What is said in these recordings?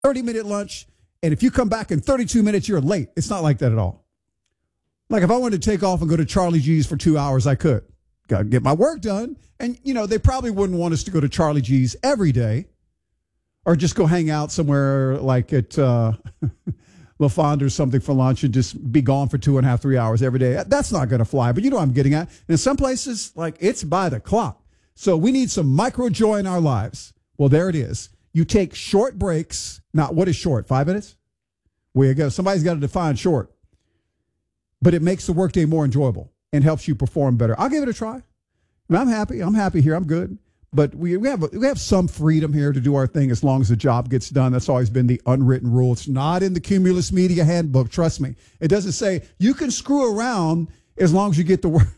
30-minute lunch, and if you come back in 32 minutes, you're late. It's not like that at all. Like if I wanted to take off and go to Charlie G's for 2 hours, I could. Got to get my work done. And, they probably wouldn't want us to go to Charlie G's every day or just go hang out somewhere like at La Fonda or something for lunch and just be gone for 2.5, 3 hours every day. That's not going to fly. But you know what I'm getting at. And in some places, like it's by the clock. So we need some micro joy in our lives. Well, there it is. You take short breaks. Now, what is short? 5 minutes? Where you go. Somebody's got to define short. But it makes the workday more enjoyable and helps you perform better. I'll give it a try. I'm happy. I'm happy here. I'm good. But we have some freedom here to do our thing as long as the job gets done. That's always been the unwritten rule. It's not in the Cumulus Media Handbook. Trust me. It doesn't say you can screw around as long as you get the work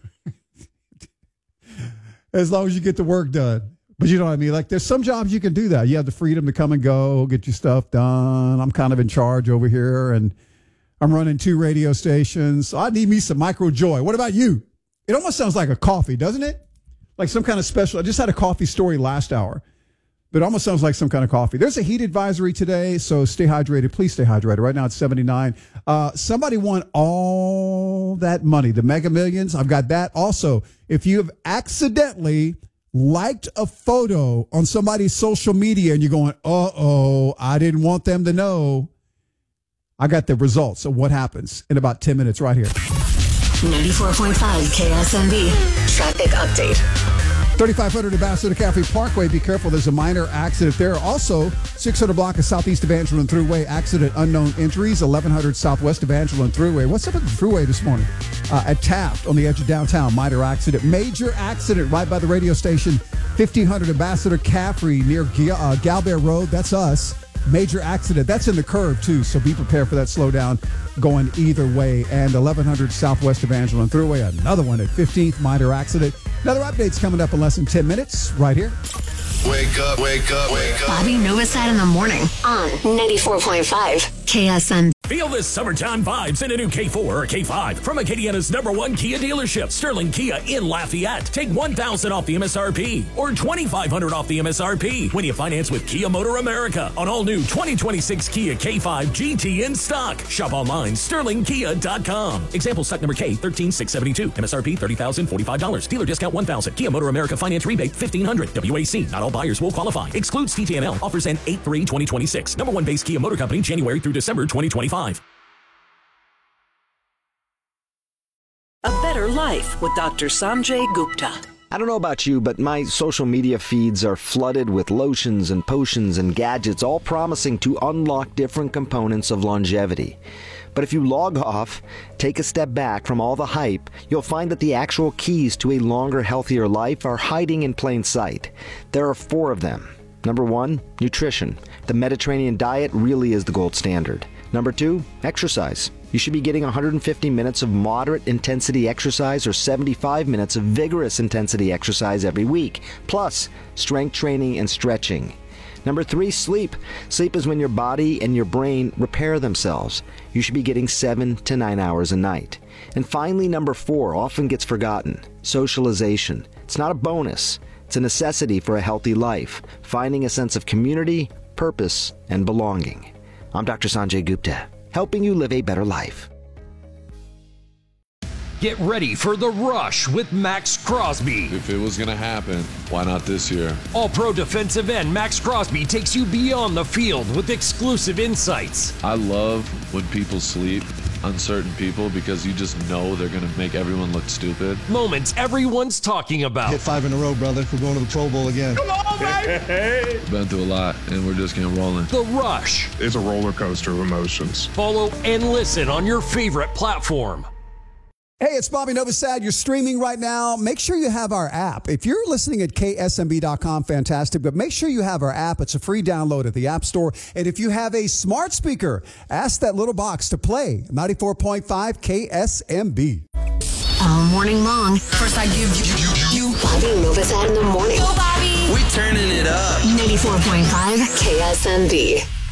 as long as you get the work done. But you know what I mean? Like there's some jobs you can do that. You have the freedom to come and go, get your stuff done. I'm kind of in charge over here and I'm running 2 radio stations. So I need me some micro joy. What about you? It almost sounds like a coffee, doesn't it? Like some kind of special. I just had a coffee story last hour, but it almost sounds like some kind of coffee. There's a heat advisory today, so stay hydrated. Please stay hydrated. Right now it's 79. Somebody won all that money, the Mega Millions. I've got that. Also, if you have accidentally liked a photo on somebody's social media and you're going, uh-oh, I didn't want them to know, I got the results of what happens in about 10 minutes right here. 94.5 KSMB traffic update. 3500 Ambassador Cafe Parkway. Be careful. There's a minor accident there. Also, 600 block of Southeast Evangeline Thruway. Accident, unknown injuries. 1100 Southwest Evangeline Thruway. What's up with the Thruway this morning? At Taft on the edge of downtown. Minor accident. Major accident right by the radio station. 1500 Ambassador Caffrey near Galbert Road. That's us. Major accident. That's in the curve, too, so be prepared for that slowdown going either way. And 1100 Southwest Evangeline Thruway, another one at 15th, minor accident. Another update's coming up in less than 10 minutes right here. Wake up, wake up, wake up. Bobby Novosad in the morning on 94.5 KSM. Feel the summertime vibes in a new K4 or K5 from Acadiana's #1 Kia dealership, Sterling Kia in Lafayette. Take $1,000 off the MSRP or $2,500 off the MSRP when you finance with Kia Motor America on all new 2026 Kia K5 GT in stock. Shop online, sterlingkia.com. Example stock number K13672. MSRP $30,045. Dealer discount $1,000. Kia Motor America finance rebate $1,500. WAC. Not all buyers will qualify. Excludes TTNL. Offers end 8/3/2026. #1 base Kia Motor Company, January through December 2025. A Better Life with Dr. Sanjay Gupta. I don't know about you, but my social media feeds are flooded with lotions and potions and gadgets, all promising to unlock different components of longevity. But if you log off, take a step back from all the hype, you'll find that the actual keys to a longer, healthier life are hiding in plain sight. There are 4 of them. Number 1, nutrition. The Mediterranean diet really is the gold standard. Number 2, exercise. You should be getting 150 minutes of moderate intensity exercise or 75 minutes of vigorous intensity exercise every week, plus strength training and stretching. Number 3, sleep. Sleep is when your body and your brain repair themselves. You should be getting 7 to 9 hours a night. And finally, number 4 often gets forgotten. Socialization. It's not a bonus. It's a necessity for a healthy life, finding a sense of community, purpose, and belonging. I'm Dr. Sanjay Gupta, helping you live a better life. Get ready for The Rush with Max Crosby. If it was going to happen, why not this year? All-pro defensive end Max Crosby takes you beyond the field with exclusive insights. I love when people sleep, uncertain people, because you just know they're going to make everyone look stupid. Moments everyone's talking about. Hit 5 in a row, brother. We're going to the Pro Bowl again. Come on, baby! Been through a lot, and we're just getting rolling. The Rush. It's a roller coaster of emotions. Follow and listen on your favorite platform. Hey, it's Bobby Novosad. You're streaming right now. Make sure you have our app. If you're listening at KSMB.com, fantastic. But make sure you have our app. It's a free download at the App Store. And if you have a smart speaker, ask that little box to play 94.5 KSMB. All morning long. First I give you Bobby Novosad in the morning. Go, Bobby! We turning it up. 94.5 KSMB.